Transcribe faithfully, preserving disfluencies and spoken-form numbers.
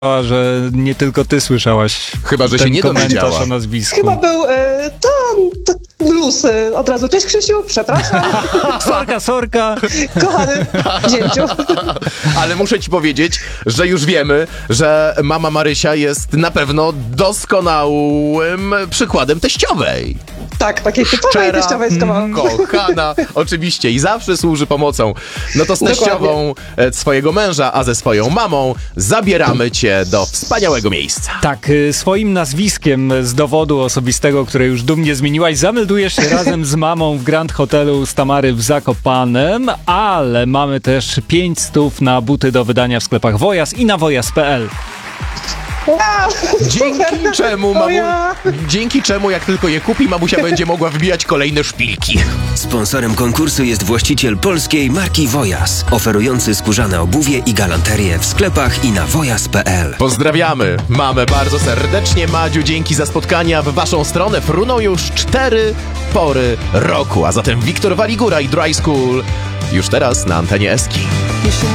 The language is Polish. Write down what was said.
że nie tylko ty słyszałaś. Chyba, że ten się nie komentarz dowiedziała. o nazwisku. Chyba był e, tam, to luz e, od razu. Cześć Krzysiu, przepraszam, Sorka, sorka. kochany zięciu. Ale muszę ci powiedzieć, że już wiemy, że mama Marysia jest na pewno doskonałym przykładem teściowej. Tak, takiej typowej Szczera, teściowej z kawałkiem. kochana, oczywiście, i zawsze służy pomocą. No to z Dokładnie. teściową e, swojego męża, a ze swoją mamą zabieramy cię do wspaniałego miejsca. Tak, y, swoim nazwiskiem z dowodu osobistego, które już dumnie zmieniłaś, zameldujesz się razem z mamą w Grand Hotelu z Tamary w Zakopanem, ale mamy też pięć stów na buty do wydania w sklepach Wojas i na wojas kropka p l. Wow, Dzięki super. czemu, O mamu, ja. dzięki czemu jak tylko je kupi, mamusia będzie mogła wbijać kolejne szpilki. Sponsorem konkursu jest właściciel polskiej marki Wojas, oferujący skórzane obuwie i galanterię w sklepach i na wojas kropka p l. Pozdrawiamy mamę bardzo serdecznie. Madziu, dzięki za spotkania w waszą stronę. Fruną już cztery pory roku, a zatem Wiktor Waligura i Dry School już teraz na antenie Eski.